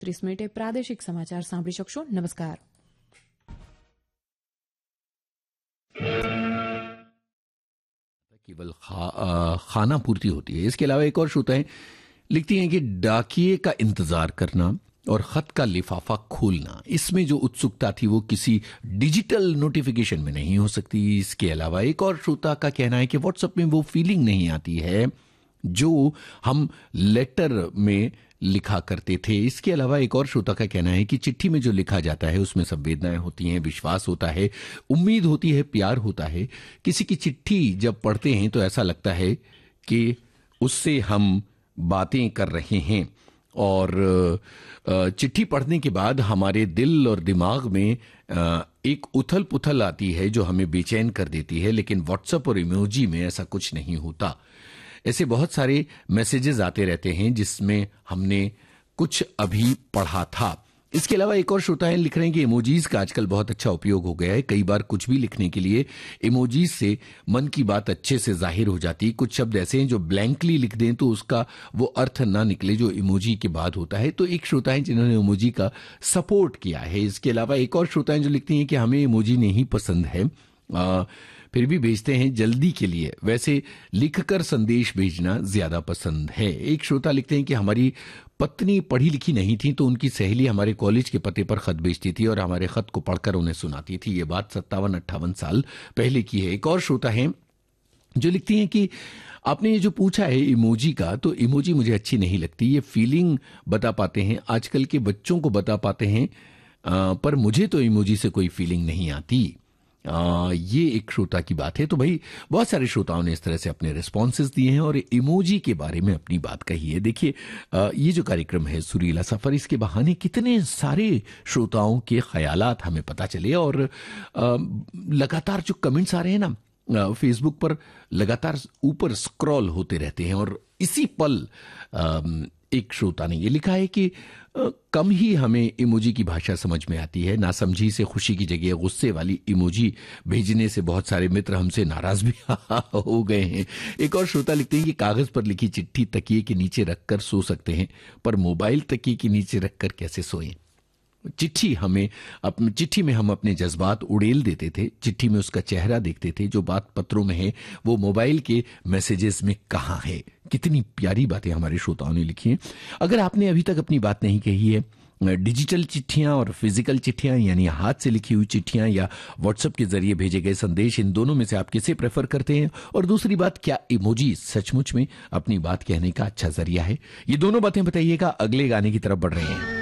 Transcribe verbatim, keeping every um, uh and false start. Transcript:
ત્રીસ મિનિટે પ્રાદેશિક સમાચાર સાંભળી શકશો. નમસ્કાર. केवल खा, आ, खाना पूर्ति होती है. इसके अलावा एक और श्रोताएं लिखती हैं कि डाकिए का इंतजार करना और खत का लिफाफा खोलना, इसमें जो उत्सुकता थी वो किसी डिजिटल नोटिफिकेशन में नहीं हो सकती. इसके अलावा एक और श्रोता का कहना है कि व्हाट्सएप में वो फीलिंग नहीं आती है जो हम लेटर में लिखा करते थे. इसके अलावा एक और श्रोता का कहना है कि चिट्ठी में जो लिखा जाता है उसमें संवेदनाएं होती हैं, विश्वास होता है, उम्मीद होती है, प्यार होता है. किसी की चिट्ठी जब पढ़ते हैं तो ऐसा लगता है कि उससे हम बातें कर रहे हैं और चिट्ठी पढ़ने के बाद हमारे दिल और दिमाग में एक उथल पुथल आती है जो हमें बेचैन कर देती है. लेकिन व्हाट्सएप और इमोजी में ऐसा कुछ नहीं होता. ऐसे बहुत सारे मैसेजेस आते रहते हैं जिसमें हमने कुछ अभी पढ़ा था. इसके अलावा एक और श्रोता लिख रहे हैं कि इमोजीज का आजकल बहुत अच्छा उपयोग हो गया है. कई बार कुछ भी लिखने के लिए इमोजीज से मन की बात अच्छे से जाहिर हो जाती है. कुछ शब्द ऐसे हैं जो ब्लैंकली लिख दें तो उसका वो अर्थ ना निकले जो इमोजी के बाद होता है. तो एक श्रोता है जिन्होंने इमोजी का सपोर्ट किया है. इसके अलावा एक और श्रोता है जो लिखती हैं कि हमें इमोजी नहीं पसंद है, आ, फिर भी भेजते हैं जल्दी के लिए. वैसे लिखकर संदेश भेजना ज्यादा पसंद है. एक श्रोता लिखते हैं कि हमारी पत्नी पढ़ी लिखी नहीं थी तो उनकी सहेली हमारे कॉलेज के पते पर खत भेजती थी और हमारे खत को पढ़कर उन्हें सुनाती थी. ये बात सत्तावन अट्ठावन साल पहले की है. एक और श्रोता है जो लिखती हैं कि आपने ये जो पूछा है इमोजी का, तो इमोजी मुझे अच्छी नहीं लगती. ये फीलिंग बता पाते हैं, आजकल के बच्चों को बता पाते हैं, आ, पर मुझे तो इमोजी से कोई फीलिंग नहीं आती. आ, ये एक श्रोता की बात है. तो भाई बहुत सारे श्रोताओं ने इस तरह से अपने रिस्पॉन्सेज दिए हैं और इमोजी के बारे में अपनी बात कही है. देखिए, ये जो कार्यक्रम है सुरीला सफर, इसके बहाने कितने सारे श्रोताओं के ख्यालात हमें पता चले और आ, लगातार जो कमेंट्स आ रहे हैं ना फेसबुक पर, लगातार ऊपर स्क्रॉल होते रहते हैं. और इसी पल आ, एक श्रोता ने ये लिखा है कि आ, कम ही हमें इमोजी की भाषा समझ में आती है. नासमझी से खुशी की जगह गुस्से वाली इमोजी भेजने से बहुत सारे मित्र हमसे नाराज भी हो गए हैं. एक और श्रोता लिखते हैं कि कागज पर लिखी चिट्ठी तकिए के नीचे रखकर सो सकते हैं, पर मोबाइल तकिए के नीचे रखकर कैसे सोएं. चिट्ठी हमें अपनी चिट्ठी में हम अपने जज्बात उड़ेल देते थे. चिट्ठी में उसका चेहरा देखते थे. जो बात पत्रों में है वो मोबाइल के मैसेजेस में कहाँ है. कितनी प्यारी बातें हमारे श्रोताओं ने लिखी हैं. अगर आपने अभी तक अपनी बात नहीं कही है, डिजिटल चिट्ठियां और फिजिकल चिट्ठियां यानी हाथ से लिखी हुई चिट्ठियां या व्हाट्सएप के जरिए भेजे गए संदेश, इन दोनों में से आप किसे प्रेफर करते हैं. और दूसरी बात, क्या इमोजी सचमुच में अपनी बात कहने का अच्छा जरिया है. ये दोनों बातें बताइएगा. अगले गाने की तरफ बढ़ रहे हैं.